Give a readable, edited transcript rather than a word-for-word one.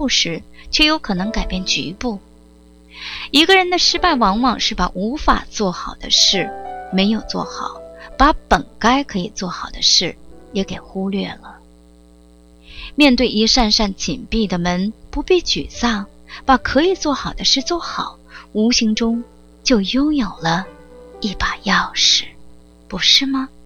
时，却有可能改变局部。一个人的失败往往是把无法做好的事没有做好，把本该可以做好的事也给忽略了。面对一扇扇紧闭的门，不必沮丧，把可以做好的事做好，无形中就拥有了一把钥匙，不是吗？